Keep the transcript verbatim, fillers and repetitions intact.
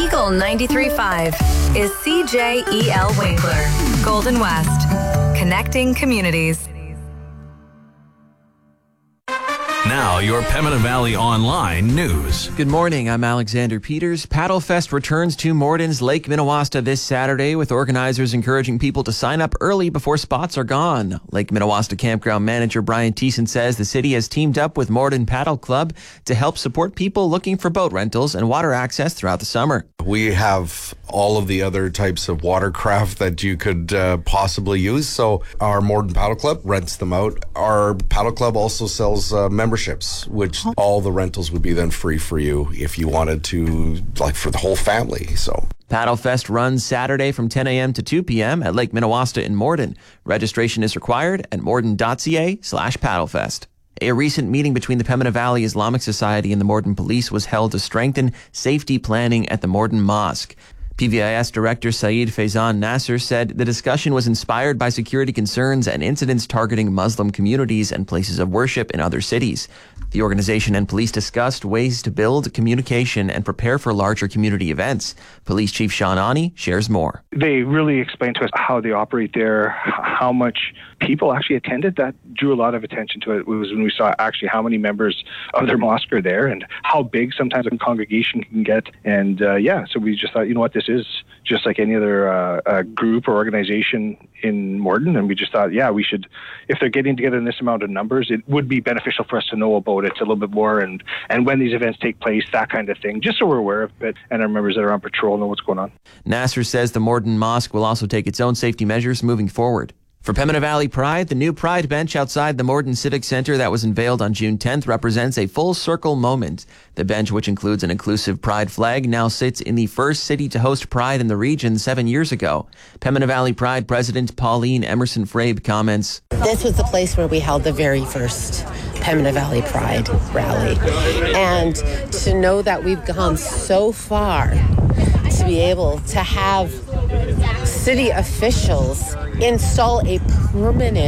Eagle ninety-three point five is C J E L Winkler, Golden West, connecting communities. Now, your Pembina Valley Online news. Good morning, I'm Alexander Peters. Paddlefest returns to Morden's Lake Minnewaska this Saturday, with organizers encouraging people to sign up early before spots are gone. Lake Minnewaska Campground Manager Brian Thiessen says the city has teamed up with Morden Paddle Club to help support people looking for boat rentals and water access throughout the summer. We have all of the other types of watercraft that you could uh, possibly use. So our Morden Paddle Club rents them out. Our paddle club also sells uh, memberships, which all the rentals would be then free for you if you wanted to, like for the whole family. So Paddlefest runs Saturday from ten a.m. to two p.m. at Lake Minnewaska in Morden. Registration is required at morden.ca slash paddlefest. A recent meeting between the Pembina Valley Islamic Society and the Morden Police was held to strengthen safety planning at the Morden Mosque. P V I S Director Saeed Faizan Nasser said the discussion was inspired by security concerns and incidents targeting Muslim communities and places of worship in other cities. The organization and police discussed ways to build communication and prepare for larger community events. Police Chief Sean Ani shares more. They really explained to us how they operate there, how much people actually attended. That drew a lot of attention to it. It was when we saw actually how many members of their mosque are there and how big sometimes a congregation can get. And uh, yeah, so we just thought, you know what, this is just like any other uh, uh, group or organization in Morden. And we just thought, yeah, we should, if they're getting together in this amount of numbers, it would be beneficial for us to know about it a little bit more and, and when these events take place, that kind of thing, just so we're aware of it and our members that are on patrol know what's going on. Nasser says the Morden Mosque will also take its own safety measures moving forward. For Pembina Valley Pride, the new Pride bench outside the Morden Civic Centre that was unveiled on June tenth represents a full circle moment. The bench, which includes an inclusive Pride flag, now sits in the first city to host Pride in the region seven years ago. Pembina Valley Pride President Pauline Emerson-Frabe comments, "This was the place where we held the very first Pembina Valley Pride rally. And to know that we've gone so far to be able to have city officials install a permanent